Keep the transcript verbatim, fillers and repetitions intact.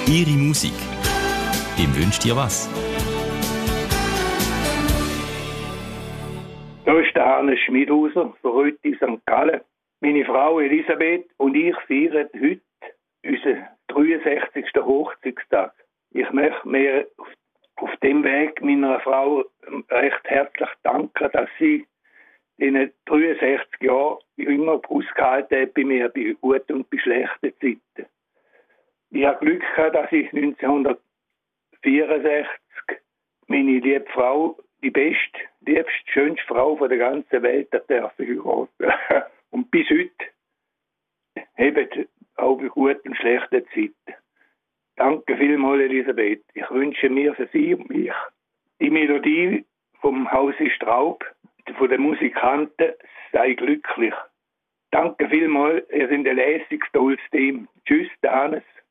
Ihre Musik. Wem wünscht ihr was? Da ist der Hannes Schmidhauser von heute in Sankt Gallen. Meine Frau Elisabeth und ich feiern heute unseren dreiundsechzigsten Hochzeitstag. Ich möchte mir auf, auf dem Weg meiner Frau recht herzlich danken, dass sie in dreiundsechzig Jahren immer ausgehalten hat bei mir, bei guten und bei schlechten Zeiten. Ich habe Glück gehabt, dass ich neunzehnhundertvierundsechzig meine liebe Frau, die beste, liebste, schönste Frau von der ganzen Welt, heiraten. Und bis heute eben auch bei guten und schlechten Zeiten. Danke vielmals, Elisabeth. Ich wünsche mir für Sie und mich die Melodie vom Hause Straub, von den Musikanten, sei glücklich. Danke vielmals, ihr seid ein lässiges, tolles Team. Tschüss, der Hannes.